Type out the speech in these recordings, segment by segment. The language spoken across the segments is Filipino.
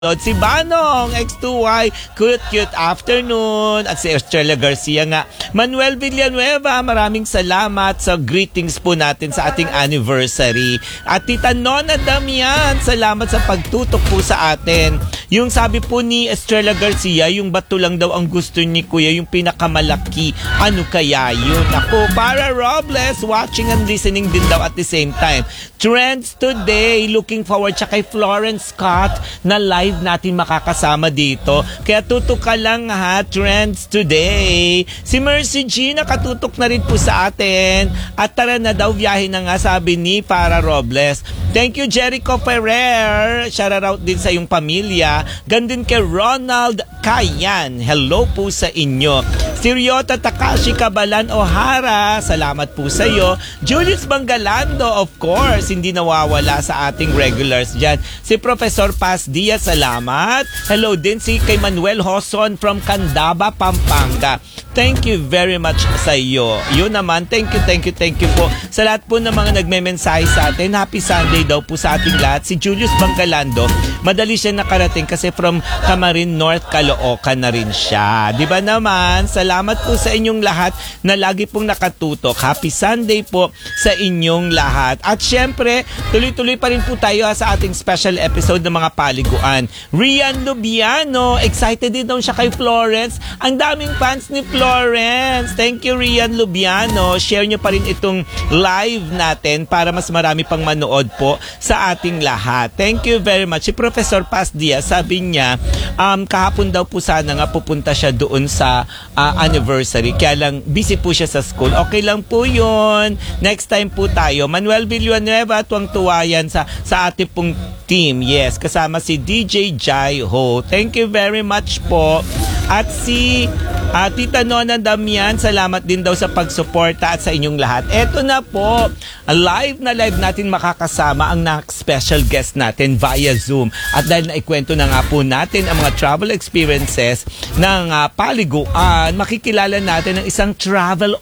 Si Banong, X2Y, cute afternoon. At si Estrella Garcia nga. Manuel Villanueva, maraming salamat sa greetings po natin sa ating anniversary. At Tita Nona Damian, salamat sa pagtutok po sa atin. Yung sabi po ni Estrella Garcia, yung bato lang daw ang gusto ni Kuya, yung pinakamalaki. Ano kaya yun? Ako, para Robles, watching and listening din daw at the same time. Trends today, looking forward siya kay Florence Scott na live natin makakasama dito. Kaya tutok ka lang ha, Trends today. Si Mercy G nakatutok na rin po sa atin. At tara na daw, biyahe na nga, sabi ni Para Robles. Thank you, Jericho Ferrer. Shout out din sa iyong pamilya. Gandun kay Ronald Kayan. Hello po sa inyo. Si Ryota Takashi Kabalan O'Hara, salamat po sa iyo. Julius Bangalando, of course, hindi nawawala sa ating regulars dyan. Si Professor Paz Diaz, salamat. Hello din si kay Manuel Hoson from Candaba, Pampanga. Thank you very much sa iyo. Yun naman, thank you po sa lahat po ng mga nagme-mensahe sa atin. Happy Sunday daw po sa ating lahat. Si Julius Bangalando, madali siya nakarating kasi from Camarin North, Caloocan na rin siya. Di ba naman? Salamat po sa inyong lahat na lagi pong nakatutok. Happy Sunday po sa inyong lahat. At syempre, tuloy-tuloy pa rin po tayo sa ating special episode ng mga paliguan. Rian Lubiano, excited din daw siya kay Florence. Ang daming fans ni Florence. Thank you, Rian Lubiano. Share nyo pa rin itong live natin para mas marami pang manood po sa ating lahat. Thank you very much. Si Professor Paz Diaz, sabi niya, kahapon daw po sana nga pupunta siya doon sa anniversary. Kaya lang, busy po siya sa school. Okay lang po yun. Next time po tayo. Manuel Villanueva, tuwang-tuwa yan sa ating pong team. Yes, kasama si DJ Jai Ho. Thank you very much po. At si Tita Nona Damian, salamat din daw sa pagsuporta at sa inyong lahat. Eto na po, live natin makakasama ang next special guest natin via Zoom. At dahil naikwento na nga po natin ang mga travel experiences ng paliguan, makikilala natin ang isang travel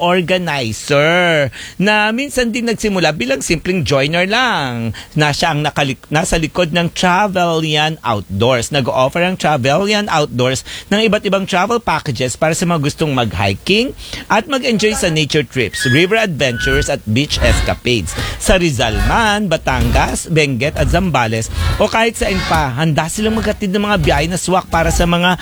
organizer na minsan din nagsimula bilang simpleng joiner lang na siya ang nasa likod ng Travelian Outdoors. Nag-offer ang Travelian Outdoors ng iba't ibang travel packages para sa mga gustong mag-hiking at mag-enjoy sa nature trips, river adventures at beach escapades. Sa Rizal man, Batangas, Benguet at Zambales o kahit saan pa, handa silang maghatid ng mga biyahe na swak para sa mga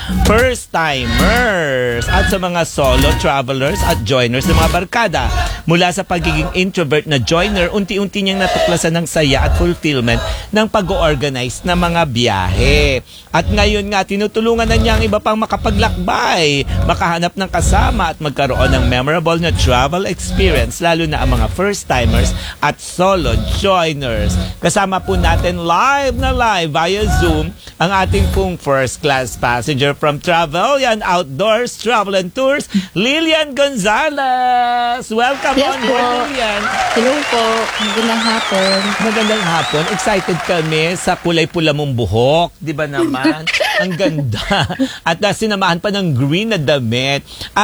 first-timers at sa mga solo travelers at joiners ng mga barkada. Mula sa pagiging introvert na joiner, unti-unti niyang natuklasan ng saya at fulfillment ng pag-organize ng mga biyahe. At ngayon nga, tinutulungan na niya ang iba pang makapaglakbay, makahanap ng kasama at magkaroon ng memorable na travel experience, lalo na ang mga first-timers at solo joiners. Kasama po natin live via Zoom ang ating pong first-class passenger from Travelian Outdoors Travel and Tours, Lilian Gonzalez. Welcome on board, Lilian. Hello po. Magandang hapon. Magandang hapon. Excited kami sa kulay-pula mong buhok. Di ba naman? Ang ganda. At sinamahan pa ng green na damit.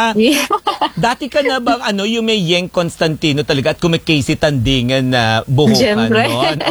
Dati ka na bang yung may Yeng Constantino talaga at kumikisi tandingan na buhok? Siyempre.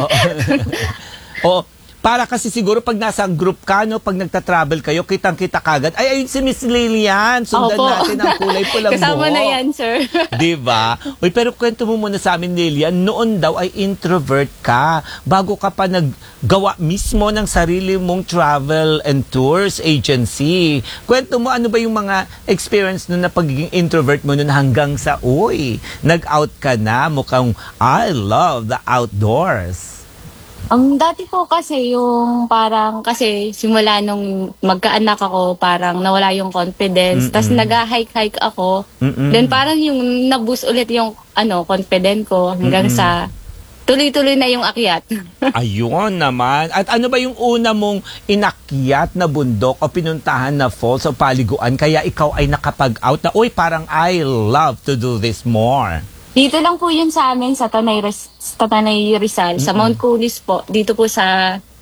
Para kasi siguro pag nasa group ka, pag nagta-travel kayo, kitang-kita kagad. Ay, ayun si Miss Lilian. Sundan natin ang kulay pulang buhok. Kasama na yan, sir. Diba? Uy, pero kwento mo muna sa amin, Lilian, noon daw ay introvert ka. Bago ka pa naggawa mismo ng sarili mong travel and tours agency. Kwento mo, ano ba yung mga experience nun na pagiging introvert mo nun hanggang sa, nag-out ka na, mukhang I love the outdoors. Ang dati po kasi yung parang, kasi simula nung magkaanak ako, parang nawala yung confidence. Tapos nag-hike ako. Then parang yung naboost ulit yung confidence ko hanggang sa tuloy-tuloy na yung akyat. Ayun naman. At ano ba yung una mong inakyat na bundok o pinuntahan na falls o paliguan kaya ikaw ay nakapag-out na, parang I love to do this more? Dito lang po yun sa amin sa Tanay Rizal, sa Mount Kulis po. Dito po sa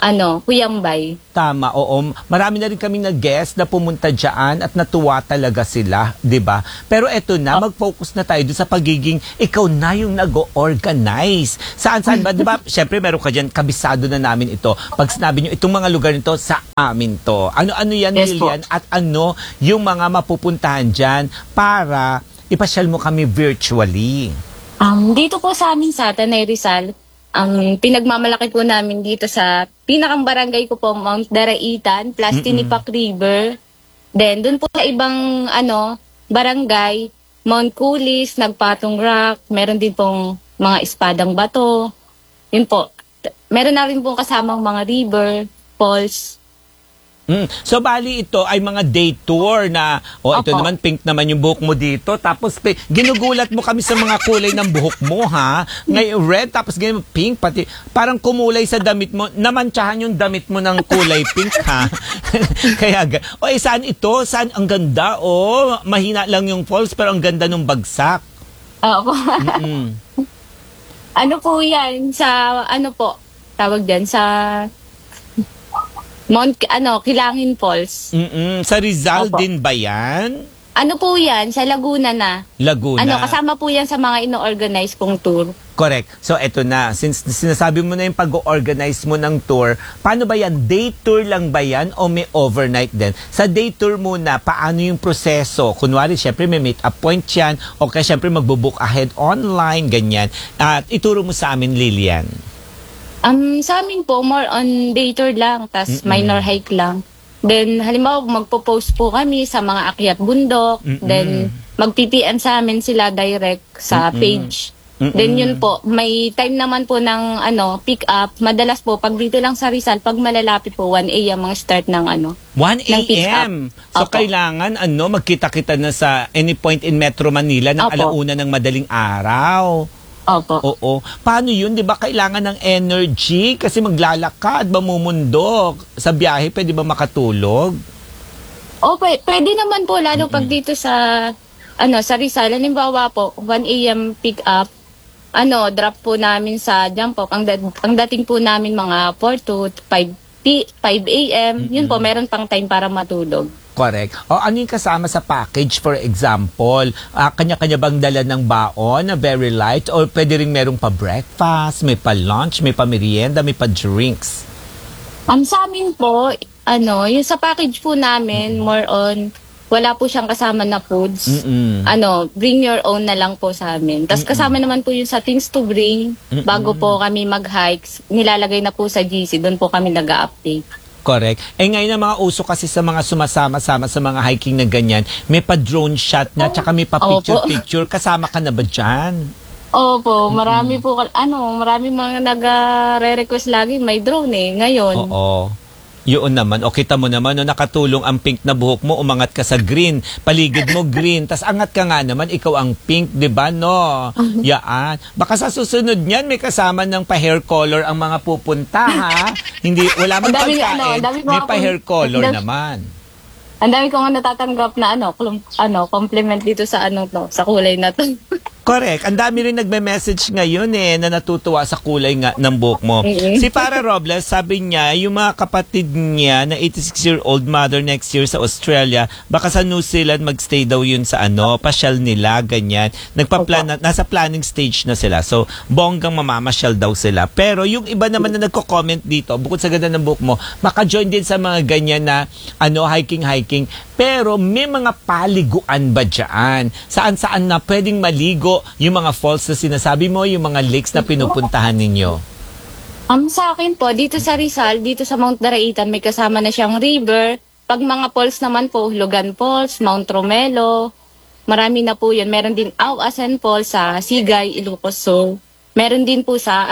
Kuyambay. Tama, oo. Marami na rin kaming nag-guest na pumunta dyan at natuwa talaga sila, di ba? Pero eto na, mag-focus na tayo doon sa pagiging ikaw na yung nag-organize. Saan-saan ba? Di ba? Siyempre, meron ka dyan, kabisado na namin ito. Pag sinabi nyo, itong mga lugar nito, sa amin to. Ano-ano yan, Yes, Lilian? At ano yung mga mapupuntahan dyan para ipasyal mo kami virtually? Dito po sa amin sa Tanay Rizal, ang pinagmamalaki po namin dito sa pinakang barangay ko po, Mount Daraitan, plus Tinipak River. Then, dun po sa ibang barangay, Mount Kulis, Nagpatong Rock, meron din pong mga Espadang Bato. Yun po. Meron na rin pong kasamang mga river, falls. So bali ito ay mga day tour na ito Opo. naman pink naman yung buhok mo dito tapos ginugulat mo kami sa mga kulay ng buhok mo ha. Ngayon red tapos ganyan pink pati parang kumulay sa damit mo namantsahan yung damit mo ng kulay pink ha. Kaya saan ito? Saan ang ganda mahina lang yung falls pero ang ganda ng bagsak. Opo. Ano po yan sa tawag dyan sa Mount Kilangin Falls. Sa Rizal Opo. din ba yan? Ano po yan? Sa Laguna na. Laguna. Kasama po yan sa mga ino-organize kong tour. Correct. So, eto na. Since sinasabi mo na yung pag-organize mo ng tour, paano ba yan? Day tour lang ba yan o may overnight din? Sa day tour muna, paano yung proseso? Kunwari, syempre may meet-up point yan o kaya syempre magbubook ahead online, ganyan. At ituro mo sa amin, Lilian. Sa amin po, more on day tour lang, tas minor hike lang. Then, halimbawa, magpo-post po kami sa mga akyat bundok. Then, mag-PPM sa amin sila direct sa page. Then, yun po, may time naman po ng pick up. Madalas po, pag dito lang sa Rizal, pag malalapit po, 1 a.m. ang start ng 1 ng pick up. a.m. So, Opo. kailangan magkita-kita na sa any point in Metro Manila ng Opo. alauna ng madaling araw. Opo. Oo. Paano yun? Di ba kailangan ng energy? Kasi maglalakad, mamumundok. Sa biyahe, pwede ba makatulog? Pwede naman po, lalo pag dito sa Rizal. Halimbawa po, 1 a.m. pick up, drop po namin sa Jampok. Ang dating po namin mga 4 to 5 a.m. Yun po, meron pang time para matulog. Correct. O ano yung kasama sa package, for example? Kanya-kanya bang dala ng baon na very light? Or pwede rin merong pa-breakfast, may pa-lunch, may pa-merienda, may pa-drinks? Sa amin po, yung sa package po namin, more on, wala po siyang kasama na foods. Bring your own na lang po sa amin. Tapos kasama naman po yung sa things to bring. Bago po kami mag-hikes, nilalagay na po sa GC. Doon po kami nag-update. Correct. Ngayon ang mga uso kasi sa mga sumasama-sama sa mga hiking na ganyan, may pa-drone shot na, tsaka may pa-picture-picture. Kasama ka na ba dyan? Opo, marami po, marami mga nag-re-request lagi, may drone ngayon. Oo. Yun naman. O kita mo naman, nakatulong ang pink na buhok mo, umangat ka sa green. Paligid mo green. Tas angat ka nga naman, ikaw ang pink, di ba, no? Yaan. Baka sa susunod niyan, may kasama ng pa-hair color ang mga pupunta, ha? Hindi, wala mang pagkain. May pa-hair color naman. Ang dami ko nga natatanggap na compliment dito sa sa kulay na to. Correct. Ang dami rin nagme-message ngayon na natutuwa sa kulay nga ng buhok mo. Si Para Robles, sabi niya, yung mga kapatid niya na 86-year-old mother next year sa Australia, baka sa New Zealand magstay daw yun sa pasyal nila, ganyan. Nasa planning stage na sila. So, bonggang mamamasyal daw sila. Pero yung iba naman na nagko-comment dito, bukod sa ganda ng buhok mo, maka-join din sa mga ganyan na hiking. Pero may mga paliguan ba dyan? Saan-saan na pwedeng maligo yung mga falls na sinasabi mo, yung mga lakes na pinupuntahan ninyo? Sa akin po, dito sa Rizal, dito sa Mount Daraitan, may kasama na siyang river. Pag mga falls naman po, Logan Falls, Mount Romelo, marami na po yun. Meron din Awasan Falls sa Sigay, Ilocos Sur. Meron din po sa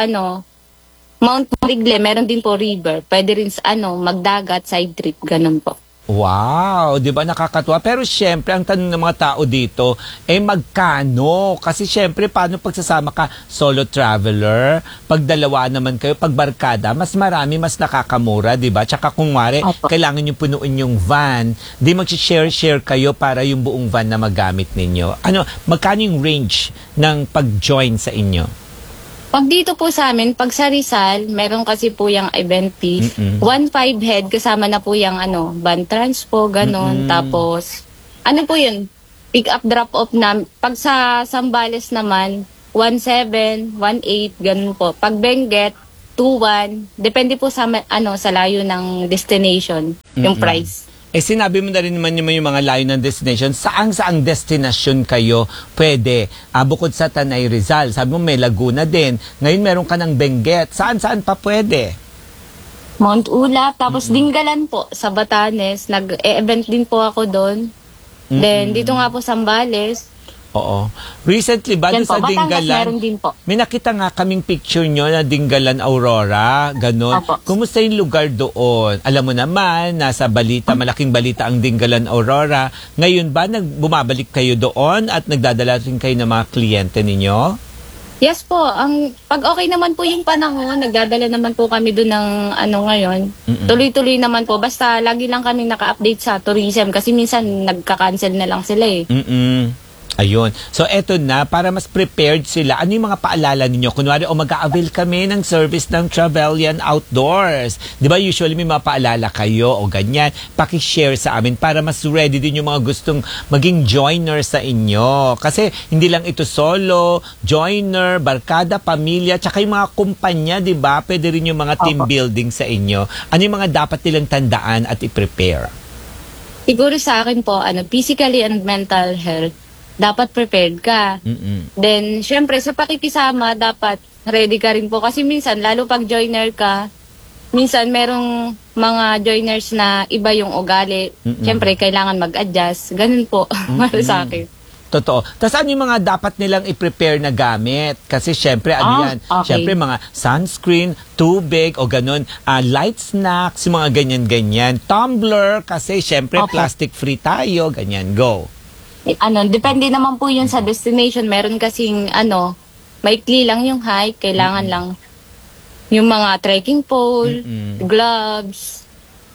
Mount Marigle, meron din po river. Pwede rin sa magdagat, side trip, ganun po. Wow, 'di ba nakakatuwa? Pero syempre ang tanong ng mga tao dito magkano? Kasi syempre paano pagsasama ka solo traveler, pag dalawa naman kayo, pag barkada, mas marami, mas nakakamura, 'di ba? Tsaka kung kailangan niyo punuin yung van, di mag-share kayo para yung buong van na magamit ninyo. Magkano yung range ng pag-join sa inyo? Pag dito po sa amin, pag sa Rizal, meron kasi po yung event fee. 1.5 head, kasama na po yung van transpo, ganon. Tapos, ano po yun? Pick up, drop off na. Pag sa Sambales naman, 1.7, 1.8, ganon po. Pag Benguet, 2.1. Depende po sa, sa layo ng destination, yung price. Sinabi mo na rin naman yung mga layo ng destination. Saang destination kayo pwede? Bukod sa Tanay Rizal, sabi mo may Laguna din. Ngayon meron ka ng Benguet. Saan pa pwede? Mount Ulap, tapos Dingalan po sa Batanes. Nag-event din po ako doon. Then dito nga po Sambales. Oo. Recently ba Yan sa po, Batangas Dingalan? meron din po. May nakita nga kaming picture nyo na Dingalan Aurora, ganon. Opo. Kumusta yung lugar doon? Alam mo naman, nasa balita, malaking balita ang Dingalan Aurora. Ngayon ba, bumabalik kayo doon at nagdadala rin kayo ng mga kliyente ninyo? Yes po, pag okay naman po yung panahon, nagdadala naman po kami doon ng ngayon. Tuloy-tuloy naman po, basta lagi lang kami naka-update sa tourism kasi minsan nagka-cancel na lang sila eh. Ayun. So, eto na, para mas prepared sila, ano yung mga paalala ninyo? Kunwari, mag-a-avail kami ng service ng Travelian Outdoors. Di ba, usually may mga paalala kayo o ganyan. Paki-share sa amin para mas ready din yung mga gustong maging joiner sa inyo. Kasi, hindi lang ito solo, joiner, barkada, pamilya, tsaka yung mga kumpanya, di ba? Pwede rin yung mga team building sa inyo. Ano yung mga dapat nilang tandaan at i-prepare? Siguro sa akin po, physically and mental health, dapat prepared ka. Then, syempre, sa pakikisama, dapat ready ka rin po. Kasi minsan, lalo pag joiner ka, minsan merong mga joiners na iba yung ugali. Syempre, kailangan mag-adjust. Ganun po, para sa akin. Totoo. Tapos ano yung mga dapat nilang i-prepare na gamit? Kasi syempre, yan? Okay. Syempre, mga sunscreen, tubig, o ganun, light snacks, yung mga ganyan-ganyan. Tumbler, kasi syempre, plastic-free tayo, ganyan. Go. Depende naman po yun sa destination. Meron kasing, maikli lang yung hike. Kailangan lang yung mga trekking pole, gloves.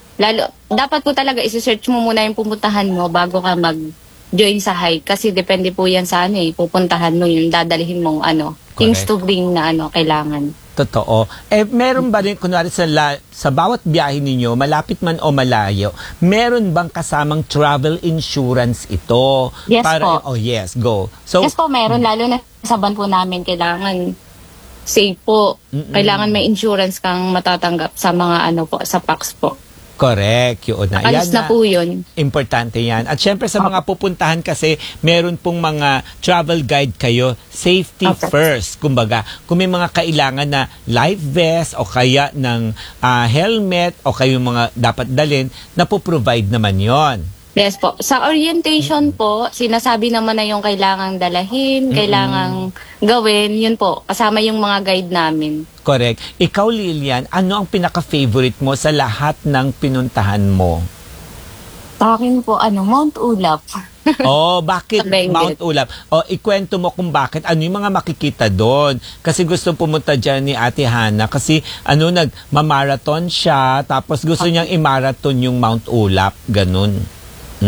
Dapat po talaga isi-search mo muna yung pupuntahan mo bago ka mag-join sa hike. Kasi depende po yan sa pupuntahan mo yung dadalhin mong things to bring na kailangan. Totoo. Meron ba rin, kunwari sa bawat biyahe ninyo, malapit man o malayo, meron bang kasamang travel insurance ito? Yes po. Oh yes, go. So, Yes po, meron. Lalo na sa van po namin, kailangan safe po. Kailangan may insurance kang matatanggap sa mga sa PAX po. correct. Yun na. Alis na po yun. Importante yan. At syempre sa mga pupuntahan kasi, meron pong mga travel guide kayo, safety first. Kumbaga, kung may mga kailangan na life vest o kaya ng helmet o kayo mga dapat dalhin, napoprovide naman yon. Yes po. Sa orientation po, sinasabi naman na yung kailangang dalahin, kailangang gawin, yun po. Kasama yung mga guide namin. Correct. Ikaw, Lilian, ano ang pinaka-favorite mo sa lahat ng pinuntahan mo? Sa akin po, Mount Ulap. Oh, bakit Sa Benguet. Mount Ulap? Oh, ikwento mo kung bakit. Ano yung mga makikita doon? Kasi gusto pumunta dyan ni Ate Hana kasi nagmamarathon siya tapos gusto niyang i-marathon yung Mount Ulap. Ganun.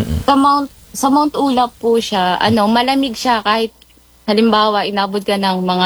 Sa Mount Ulap po siya, malamig siya kahit halimbawa inabot ka ng mga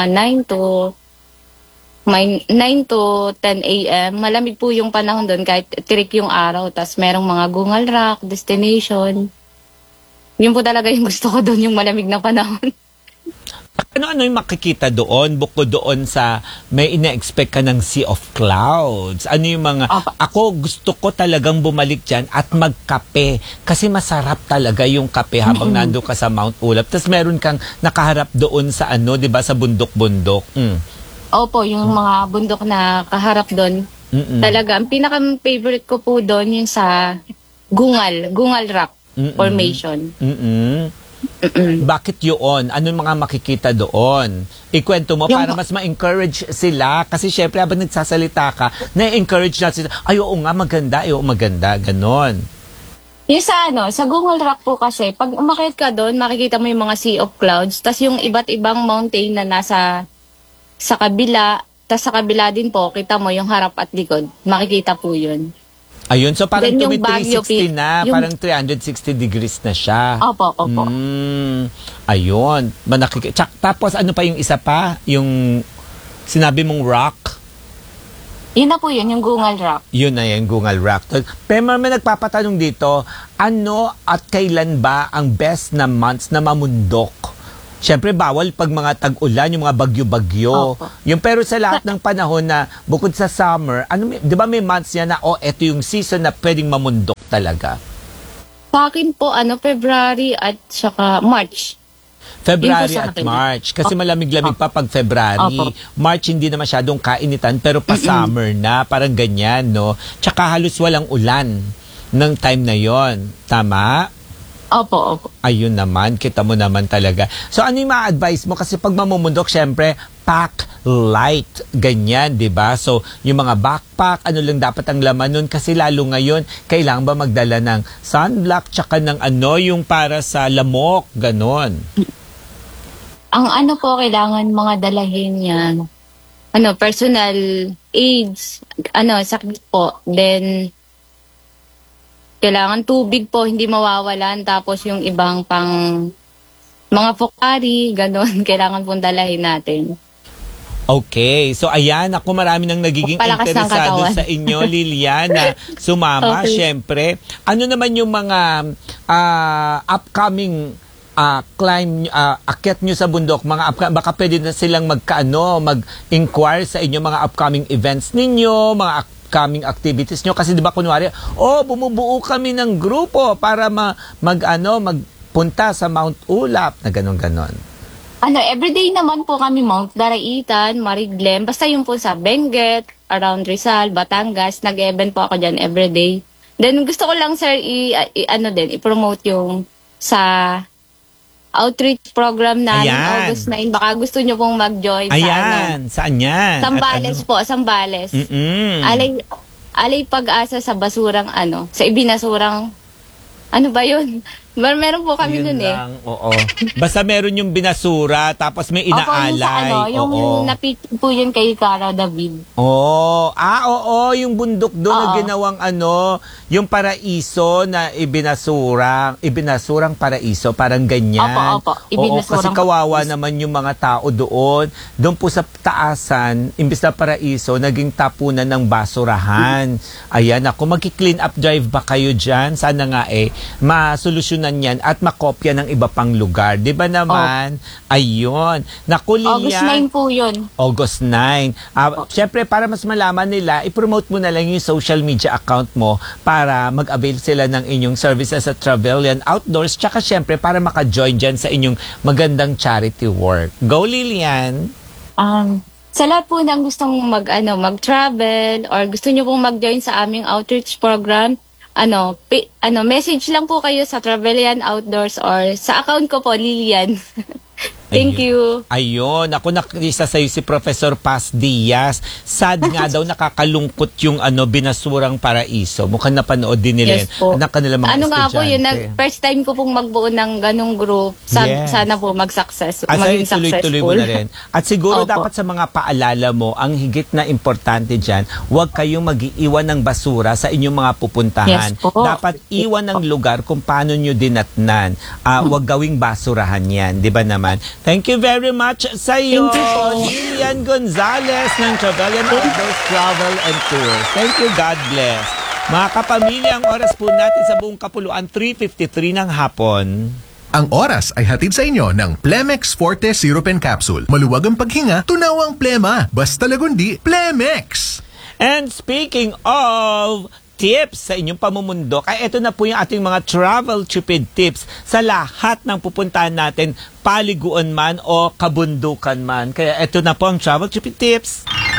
9 to 10 a.m. Malamig po yung panahon doon kahit tirik yung araw. Tas merong mga gungal rock, destination. Yun po talaga yung gusto ko doon, yung malamig na panahon. Ano yung makikita doon bukod doon sa may ina-expect ka ng Sea of Clouds? Ano yung mga... Ako gusto ko talagang bumalik dyan at magkape kasi masarap talaga yung kape habang nando ka sa Mount Ulap. Tapos meron kang nakaharap doon sa di ba, sa bundok-bundok. Opo, yung mga bundok na kaharap doon. Talaga, ang pinaka-favorite ko po doon yung sa Gungal Rock Formation. Bakit yun? Ano yung mga makikita doon? Ikwento mo para mas ma-encourage sila. Kasi syempre, habang nagsasalita ka, na-encourage na sila. Ay, oo nga, maganda. Ganon. Yung sa Gungal Rock po kasi, pag umakyat ka doon, makikita mo yung mga Sea of Clouds. Tas yung iba't ibang mountain na nasa sa kabila. Tas sa kabila din po, kita mo yung harap at likod. Makikita po yun. Ayun, so parang Then yung 360 na, parang 360 degrees na siya. Opo. Ayun, tapos ano pa yung isa pa? Yung Sinabi mong rock? Yun na po yun, yung Gungal Rock. Yun na yan, Gungal Rock. Pero may nagpapatanong dito, ano at kailan ba ang best na months na mamundok? Siyempre, bawal pag mga tag-ulan, yung mga bagyo-bagyo. Opo. Yung pero sa lahat ng panahon na bukod sa summer, di ba may months yan na, eto yung season na pwedeng mamundok talaga? Sa akin po, February at saka March. February Yun po sa at akin. March. Kasi malamig-lamig pa pag February. Opo. March hindi na masyadong kainitan pero pa-summer na. Parang ganyan, no? Tsaka halos walang ulan ng time na yon. Tama? Opo. Ayun naman, kita mo naman talaga. So ano yung ma-advise mo? Kasi pag mamumundok, syempre, pack light. Ganyan, di ba? So yung mga backpack, ano lang dapat ang laman nun? Kasi lalo ngayon, kailangan ba magdala ng sunblock tsaka ng yung para sa lamok? Ganon. Ang po, kailangan mga dalahin yan. Personal aids, sakit po. Then, kailangan tubig po, hindi mawawalan. Tapos yung ibang pang mga pukari, ganon, kailangan pong dalahin natin. Okay. So, ayan. Ako marami nang nagiging Palakas ng interesado katawan. sa inyo, Liliana. Sumama, Okay. syempre. Ano naman yung mga upcoming akyat nyo sa bundok? Baka pwede na silang mag-inquire sa inyo mga upcoming events ninyo, mga upcoming activities nyo. Kasi di ba kunwari, bumubuo kami ng grupo para magpunta sa Mount Ulap na ganon-ganon. Everyday naman po kami Mount Daraitan, Mariglem, basta yung po sa Benguet, around Rizal, Batangas, nag-event po ako dyan everyday. Then gusto ko lang sir i-promote yung sa outreach program na Ayan. August 9. Baka gusto nyo pong mag-join Ayan. Saan yan? Sambales po, Sambales. Alay pag-asa sa basurang sa ibinasurang, ba yun? Meron po kami Yun nun lang, oo. Basta meron yung binasura, tapos may Opo, inaalay. yung napiti po yun kay Cara David. Oo, yung bundok doon na Oo. ginawang yung paraiso na ibinasurang paraiso, parang ganyan. Opo, Oo, kasi ibinasurang kawawa paraiso. naman yung mga tao doon. Doon po sa taasan, imbis na paraiso, naging tapunan ng basurahan. Ayan, ako, magki-clean up drive ba kayo dyan? Sana nga masolusyonan yan at makopya ng iba pang lugar. Di ba naman? Ayun. Naku, August Lilian. 9 po yun. August 9. Siyempre, para mas malaman nila, i-promote mo na lang yung social media account mo para mag-avail sila ng inyong services at Travelian Outdoors. Tsaka siyempre, para maka-join dyan sa inyong magandang charity work. Go, Lilian! Sa lahat po ng gustong mag-travel or gusto nyo pong mag-join sa aming outreach program, message lang po kayo sa Travelian Outdoors or sa account ko po, Lilian. Thank you. Ayun. Ako, nakisa sa'yo si Professor Paz Diaz. Sad nga daw, nakakalungkot yung binasurang paraiso. Mukhang napanood din nila Yes po. ng kanila mga Nga po yun, estudyante. first time ko pong magbuo ng ganong group. Yes. Sana po mag-success. At Maging tuloy-tuloy mo successful. na rin. At siguro Opo. dapat sa mga paalala mo, ang higit na importante dyan, huwag kayong mag-iiwan ng basura sa inyong mga pupuntahan. Yes po. Dapat iwan ng lugar kung paano nyo dinatnan. Huwag gawing basurahan yan. Di ba naman? Thank you very much sa iyo, Thank you po. Lilian Gonzalez ng Travelian Outdoors Travel and Tours. Thank you. God bless. Mga kapamilya, ang oras po natin sa buong kapuluan, 3:53 ng hapon. Ang oras ay hatid sa inyo ng Plemex Forte Syrup and Capsule. Maluwag ang paghinga, tunawang plema. Basta lagundi, Plemex! And speaking of tips sa inyong pamumundok, ay ito na po yung ating mga travel stupid tips sa lahat ng pupuntahan natin, paliguan man o kabundukan man. Kaya ito na po ang travel stupid tips.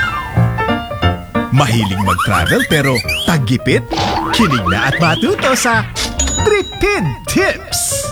Mahiling mag-travel pero tagipit? Kinig na at matuto sa Tripid Tips!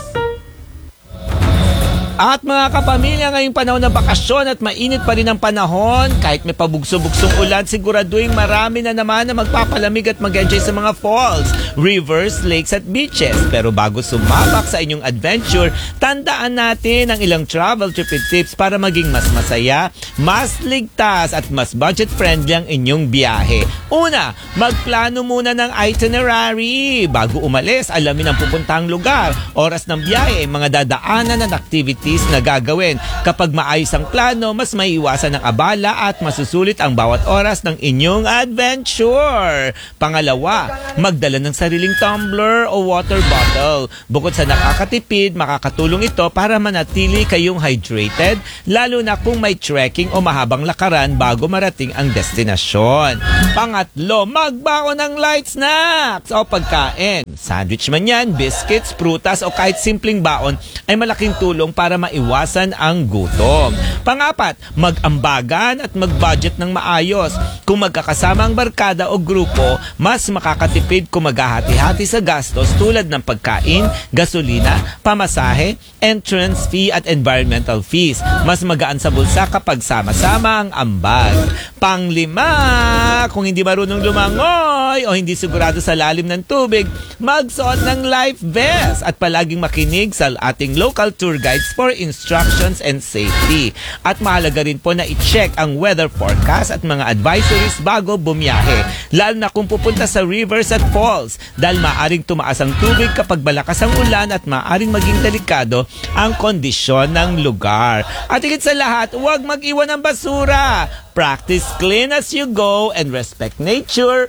At mga kapamilya, ngayong panahon ng bakasyon at mainit pa rin ang panahon, kahit may pabugso-bugsong ulan, siguraduhin marami na naman na magpapalamig at mag-enjoy sa mga falls. rivers, lakes at beaches. Pero bago sumabak sa inyong adventure, tandaan natin ang ilang travel trip tips para maging mas masaya, mas ligtas at mas budget-friendly ang inyong biyahe. Una, magplano muna ng itinerary. Bago umalis, alamin ang pupuntahang lugar, oras ng biyahe, mga dadaanan at activities na gagawin. Kapag maayos ang plano, mas maiiwasan ang abala at masusulit ang bawat oras ng inyong adventure. Pangalawa, magdala ng sariling tumbler o water bottle. Bukod sa nakakatipid, makakatulong ito para manatili kayong hydrated, lalo na kung may trekking o mahabang lakaran bago marating ang destinasyon. Pangatlo, magbaon ng light snacks o pagkain. Sandwich man yan, biscuits, prutas o kahit simpleng baon ay malaking tulong para maiwasan ang gutom. Pangapat, mag-ambagan at mag-budget ng maayos. Kung magkakasama ang barkada o grupo, mas makakatipid kung maghahati-hati sa gastos tulad ng pagkain, gasolina, pamasahe, entrance fee at environmental fees. Mas magaan sa bulsa kapag sama-sama ang ambag. Panglima, kung hindi marunong lumangoy o hindi sigurado sa lalim ng tubig, magsuot ng life vest at palaging makinig sa ating local tour guides for instructions and safety. At mahalaga rin po na i-check ang weather forecast at mga advisories bago bumiyahe, lalo na kung pupunta sa rivers at falls dahil maaring tumaas ang tubig kapag malakas ang ulan at maaring maging delikado ang kondisyon ng lugar. At higit sa lahat, huwag mag-iwan ng basura. Practice clean as you go and respect nature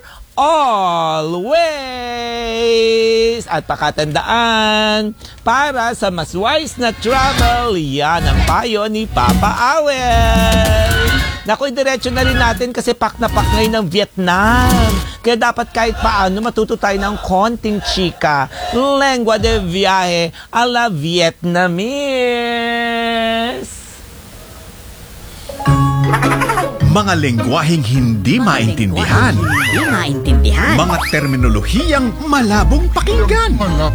always. At pakatandaan, para sa mas wise na travel, yan ang payo ni Papa Awel. Naku, diretso na rin natin kasi pak na pak ngayon ng Vietnam. Kaya dapat kahit paano matuto tayo ng konting chika. Lengua de viaje a la Vietnamese. Mga lengguaheng hindi maintindihan. Mga terminolohiyang malabong pakinggan.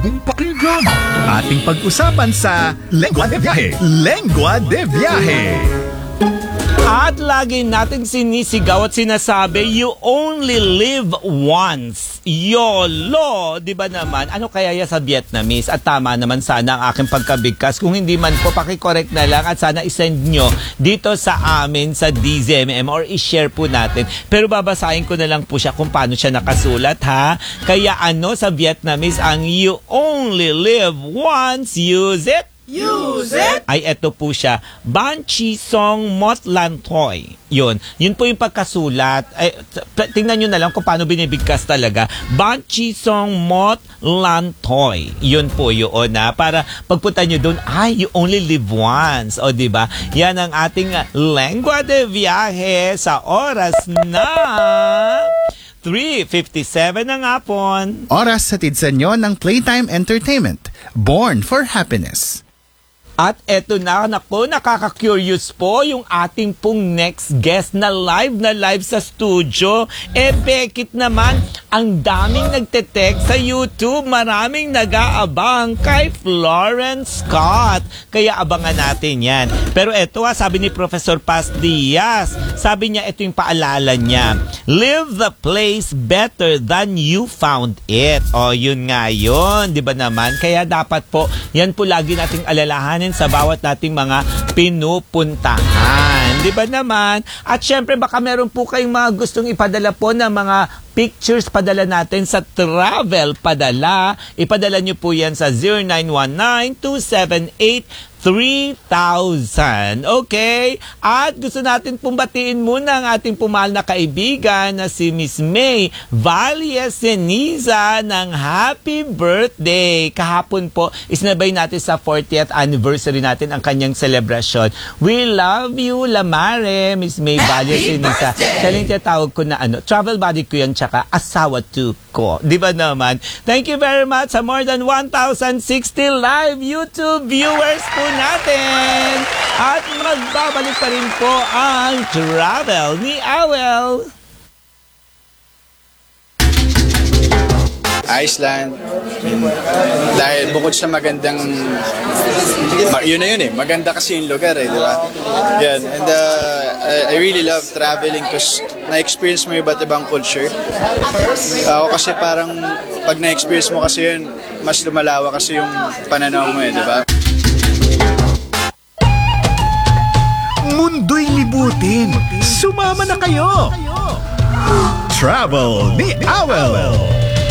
Ating pag-usapan sa Lengua de Viaje. Lengua de Viaje. At lagi nating sinisigaw at sinasabi, you only live once. YOLO! Di ba naman? Ano kaya yan sa Vietnamese? At tama naman sana ang aking pagkabigkas. Kung hindi man po, pakicorrect na lang at sana isend nyo dito sa amin sa DZMM or i-share po natin. Pero babasahin ko na lang po siya kung paano siya nakasulat, ha? Kaya ano sa Vietnamese ang you only live once, use it? Use it! Ay, eto po siya. Ban Chi Song Mot Lan Toi. Yun po yung pagkasulat. Ay, tingnan nyo na lang kung paano binibigkas talaga. Ban Chi Song Mot Lan Toi. Yun po yun, na para pagpunta nyo doon, ay, you only live once. O, diba? Yan ang ating lengua de viaje sa oras na 3:57 ng hapon. Oras hatid sa inyo ng Playtime Entertainment. Born for Happiness. At eto na, naku, nakaka-curious po yung ating pong next guest na live sa studio. Bekit naman, ang daming nagte-text sa YouTube. Maraming nag-aabang kay Florence Scott. Kaya abangan natin yan. Pero eto, sabi ni Professor Paz Diaz, sabi niya, ito yung paalala niya. Live the place better than you found it. O, yun nga yun. Di ba naman? Kaya dapat po, yan po lagi nating alalahanin sa bawat nating mga pinupuntahan. Di ba naman? At syempre baka meron po kayong mga gustong ipadala po ng mga pictures, padala natin sa travel padala. Ipadala nyo po yan sa 0919-278-3000. Okay? At gusto natin pong batiin muna ang ating pumahal na kaibigan na si Miss May Valle-Ceniza ng happy birthday. Kahapon po, isnabay natin sa 40th anniversary natin ang kanyang celebration. We love you, Lamare, Miss May Valle-Ceniza. Siya lang tinatawag ko na travel buddy ko yan, tsaka asawa to ko. Di ba naman? Thank you very much sa more than 1,060 live YouTube viewers po natin. At magbabalik pa rin po ang travel ni Awel. Iceland. Dahil bukod sa magandang, yun na yun maganda kasi yung lugar di ba? Yan. And I really love traveling because na-experience mo yung iba't ibang culture. Ako kasi parang pag na-experience mo kasi yun, mas lumalawa kasi yung pananaw mo di ba? Mundo'y libutin. Sumama na kayo! Travel ni Awel!